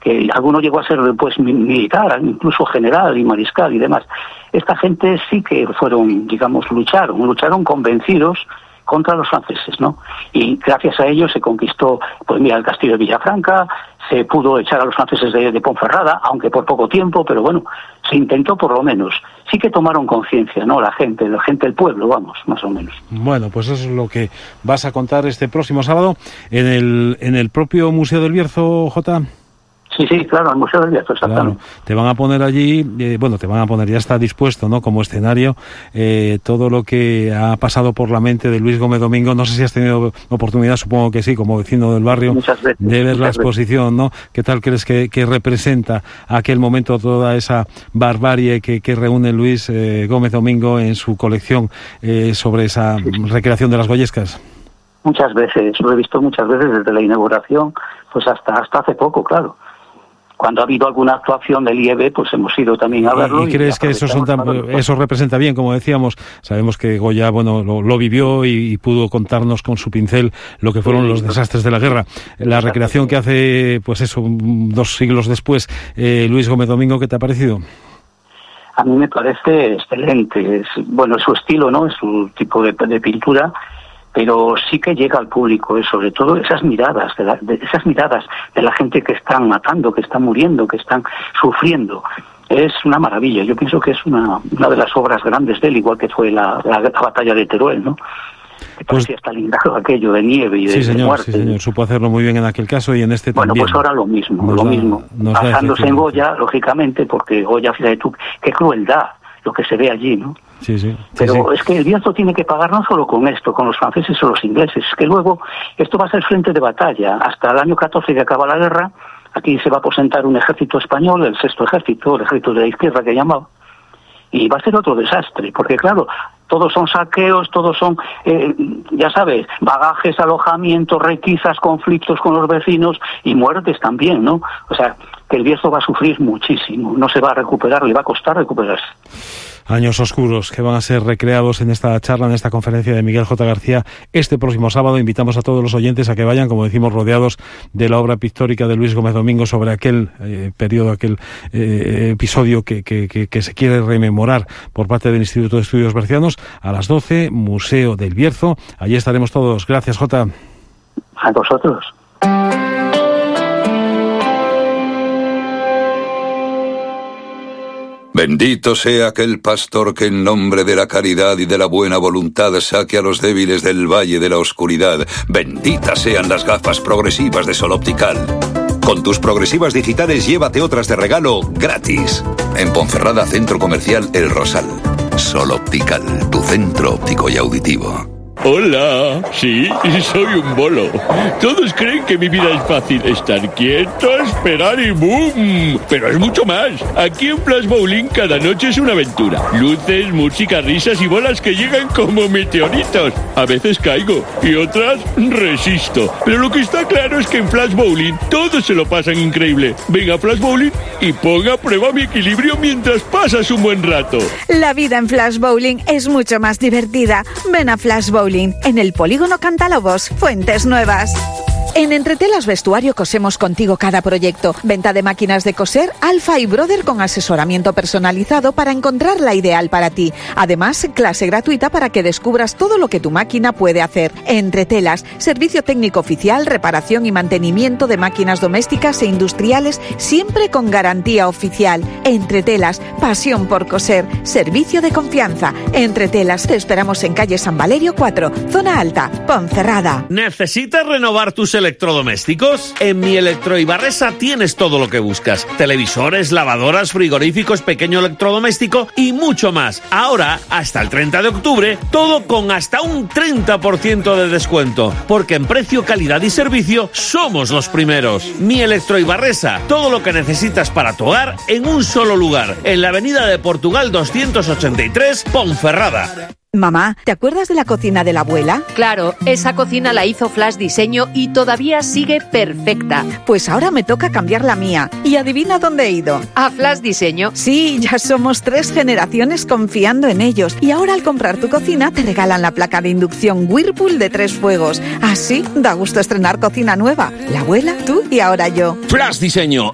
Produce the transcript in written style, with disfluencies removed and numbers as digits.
que alguno llegó a ser pues militar, incluso general y mariscal y demás. Esta gente sí que fueron, digamos, lucharon convencidos contra los franceses, ¿no? Y gracias a ellos se conquistó, pues mira, el castillo de Villafranca, se pudo echar a los franceses de Ponferrada, aunque por poco tiempo, pero bueno, se intentó por lo menos. Sí que tomaron conciencia, ¿no? La gente del pueblo, vamos, más o menos. Bueno, pues eso es lo que vas a contar este próximo sábado en el propio Museo del Bierzo, Jota. Sí, claro, al Museo del Bierzo, exactamente. Claro. Te van a poner allí, ya está dispuesto, ¿no?, como escenario, todo lo que ha pasado por la mente de Luis Gómez Domingo. No sé si has tenido oportunidad, supongo que sí, como vecino del barrio, de ver la exposición, ¿no? ¿Qué tal crees que representa aquel momento toda esa barbarie que reúne Luis Gómez Domingo en su colección sobre esa recreación de las Goyescas? Muchas veces, lo he visto muchas veces desde la inauguración, pues hasta hace poco, claro. Cuando ha habido alguna actuación del IEB, pues hemos ido también a verlo. ¿Y crees que eso representa bien, como decíamos? Sabemos que Goya, lo vivió y pudo contarnos con su pincel lo que fueron los desastres de la guerra. La recreación que hace, 2 siglos después, Luis Gómez Domingo, ¿qué te ha parecido? A mí me parece excelente. Es su estilo, ¿no? Es su tipo de pintura, pero sí que llega al público, sobre todo esas miradas de la gente que están matando, que están muriendo, que están sufriendo. Es una maravilla. Yo pienso que es una de las obras grandes de él, igual que fue la batalla de Teruel, ¿no? Que parecía estalindado aquello de nieve y de muerte. Sí, señor, supo hacerlo muy bien en aquel caso y en este también. Bueno, pues ahora lo mismo. Basándose en Goya, lógicamente, porque Goya, fíjate tú, qué crueldad lo que se ve allí, ¿no? Sí. Pero es que el Bierzo tiene que pagar no solo con esto, con los franceses o los ingleses, es que luego esto va a ser frente de batalla. Hasta el año 14 que acaba la guerra, aquí se va a aposentar un ejército español, el sexto ejército, el ejército de la izquierda que llamaba, y va a ser otro desastre, porque claro, todos son saqueos, todos son, ya sabes, bagajes, alojamientos, requisas, conflictos con los vecinos y muertes también, ¿no? O sea, que el Bierzo va a sufrir muchísimo, no se va a recuperar, le va a costar recuperarse. Años oscuros que van a ser recreados en esta charla, en esta conferencia de Miguel J. García este próximo sábado. Invitamos a todos los oyentes a que vayan, como decimos, rodeados de la obra pictórica de Luis Gómez Domingo sobre aquel periodo, aquel episodio que se quiere rememorar por parte del Instituto de Estudios Bercianos. A las 12, Museo del Bierzo. Allí estaremos todos. Gracias, Jota. A vosotros. Bendito sea aquel pastor que en nombre de la caridad y de la buena voluntad saque a los débiles del valle de la oscuridad. Benditas sean las gafas progresivas de Sol Optical. Con tus progresivas digitales llévate otras de regalo gratis. En Ponferrada, Centro Comercial El Rosal. Sol Optical, tu centro óptico y auditivo. Hola, sí, soy un bolo. Todos creen que mi vida es fácil. Estar quieto, esperar y ¡boom! Pero es mucho más. Aquí en Flash Bowling cada noche es una aventura. Luces, música, risas y bolas que llegan como meteoritos. A veces caigo y otras resisto. Pero lo que está claro es que en Flash Bowling todos se lo pasan increíble. Ven a Flash Bowling y ponga a prueba mi equilibrio mientras pasas un buen rato. La vida en Flash Bowling es mucho más divertida. Ven a Flash Bowling en el Polígono Cantalobos, Fuentes Nuevas. En Entretelas Vestuario cosemos contigo cada proyecto. Venta de máquinas de coser Alfa y Brother con asesoramiento personalizado para encontrar la ideal para ti. Además, clase gratuita para que descubras todo lo que tu máquina puede hacer. Entretelas, servicio técnico oficial, reparación y mantenimiento de máquinas domésticas e industriales, siempre con garantía oficial. Entretelas, pasión por coser, servicio de confianza. Entretelas, te esperamos en calle San Valerio 4, zona alta, Ponferrada. ¿Necesitas renovar tus electrodomésticos? En Mi Electro Ibarresa tienes todo lo que buscas: televisores, lavadoras, frigoríficos, pequeño electrodoméstico y mucho más. Ahora, hasta el 30 de octubre, todo con hasta un 30% de descuento, porque en precio, calidad y servicio somos los primeros. Mi Electro Ibarresa, todo lo que necesitas para tu hogar en un solo lugar, en la avenida de Portugal 283, Ponferrada. Mamá, ¿te acuerdas de la cocina de la abuela? Claro, esa cocina la hizo Flash Diseño y todavía sigue perfecta. Pues ahora me toca cambiar la mía. ¿Y adivina dónde he ido? ¿A Flash Diseño? Sí, ya somos 3 generaciones confiando en ellos. Y ahora al comprar tu cocina te regalan la placa de inducción Whirlpool de 3 fuegos. Así da gusto estrenar cocina nueva. La abuela, tú y ahora yo. Flash Diseño.